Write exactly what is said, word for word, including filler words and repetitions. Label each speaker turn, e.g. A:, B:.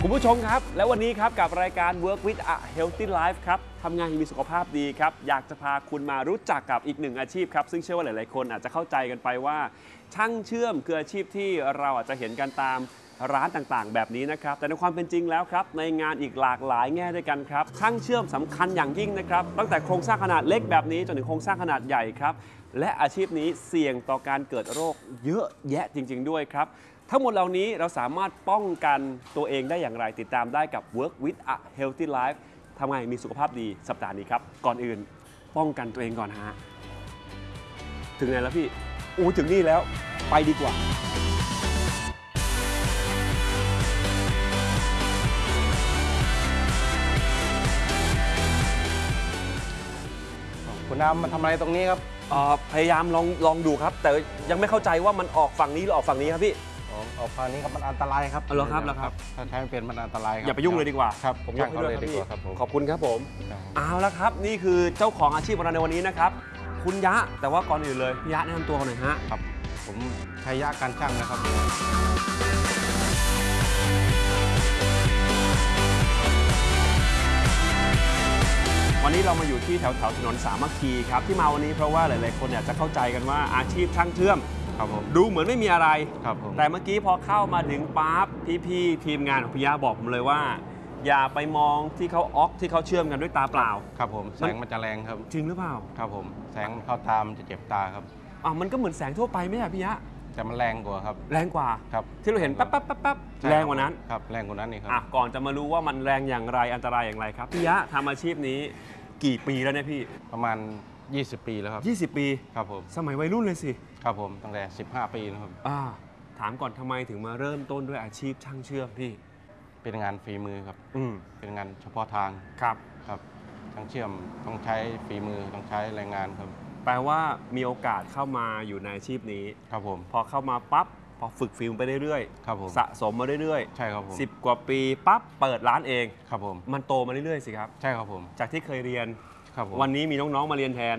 A: คุณผู้ชมครับและวันนี้ครับกับรายการ Work with a Healthy Life ครับทำงานให้มีสุขภาพดีครับอยากจะพาคุณมารู้จักกับอีกหนึ่งอาชีพครับซึ่งเชื่อว่าหลายๆคนอาจจะเข้าใจกันไปว่าช่างเชื่อมคืออาชีพที่เราอาจจะเห็นกันตามร้านต่างๆแบบนี้นะครับแต่ในความเป็นจริงแล้วครับในงานอีกหลากหลายแง่ด้วยกันครับช่างเชื่อมสำคัญอย่างยิ่งนะครับตั้งแต่โครงสร้างขนาดเล็กแบบนี้จนถึงโครงสร้างขนาดใหญ่ครับและอาชีพนี้เสี่ยงต่อการเกิดโรคเยอะแยะจริงๆด้วยครับทั้งหมดเหล่านี้เราสามารถป้องกันตัวเองได้อย่างไรติดตามได้กับ Work with a Healthy Life ทำไงมีสุขภาพดีสัปดาห์นี้ครับก่อนอื่นป้องกันตัวเองก่อนฮะถึงไหนแล้วพี่อู้ถึงนี่แล้วไปดีกว่า
B: คุณน้ำมาทำอะไรตรงนี้ครับ
A: พยายามลองลองดูครับแต่ยังไม่เข้าใจว่ามันออกฝั่งนี้หรือออกฝั่งนี้ครับพี่
B: ออกฝั่งนี้ครับมันอันตรายครับ
A: เหรอครับเหรอครับ
B: ถ้าใช้ไม่เป็นมันอันตรายครับ
A: อย่าไปยุ่งเลยดีกว่า
B: ครับ
A: ผมยกให้ด้วยครับพี่ขอบคุณครับผม
B: ครับ
A: เอาละครับนี่คือเจ้าของอาชีพของเราในวันนี้นะครับคุณยะแต่ว่าก่อนอื่นเลยพี่ยะแนะนำตัวหน่อยฮะ
B: ครับผมชัยยะการช่างนะครับ
A: วันนี้เรามาอยู่ที่แถวแถวถนนสามัคคีครับที่มาวันนี้เพราะว่าหลายๆคนอยากจะเข้าใจกันว่าอาชีพช่างเชื่อม
B: ครับผม
A: ดูเหมือนไม่มีอะไร
B: ครับผม
A: แต่เมื่อกี้พอเข้ามาถึงปั๊บพี่ๆทีมงานของพี่ยะบอกผมเลยว่าอย่าไปมองที่เขาออกที่เขาเชื่อมกันด้วยตาเปล่า
B: ครับผมแสงมันจะแรงครับ
A: จริงหรือเปล่า
B: ครับผมแสงเข้าตามันจะเจ็บตาครับ
A: อ่ะมันก็เหมือนแสงทั่วไปไม่ใช่พี่ยะ
B: แต่มันแรงกว่าครับ
A: แรงกว่า
B: ครับ
A: ที่เราเห็นปั๊บปั๊บปั๊บปั๊บแรงกว่านั้น
B: ครับแรงกว่านั้นนี่ครับ
A: อ่ะก่อนจะมารู้ว่ามันแรงอย่างไรอันตรายอย่างไรครับพี่ยะทำอาชีพนี้กี่ปีแล้วเนี่ยพี่
B: ประมาณยี่สิบปีแล้วครับ
A: ยี่สิบปี
B: ครับผม
A: สมัยวัยรุ่นเลยสิ
B: ครับผมตั้งแต่สิบห้าปีนะครับ
A: อ่าถามก่อนทำไมถึงมาเริ่มต้นด้วยอาชีพช่างเชื่อมพี่
B: เป็นงานฝีมือครับ
A: อืม
B: เป็นงานเฉพาะทาง
A: ครับ
B: ครับช่างเชื่อมต้องใช้ฝีมือต้องใช้แรงงานครับ
A: แปลว่ามีโอกาสเข้ามาอยู่ในอาชีพนี้
B: ครับผม
A: พอเข้ามาปั๊บพอฝึกฟิล์มไปเรื่อย
B: ๆครับผม
A: สะสมมาเรื่อย
B: ๆใช่ครับผม
A: สิบกว่าปีปั๊บเปิดร้านเอง
B: ครับผม
A: มันโตมาเรื่อยๆสิครับ
B: ใช่ครับผม
A: จากที่เคยเรียน
B: ครับผม
A: วันนี้มีน้องๆมาเรียนแทน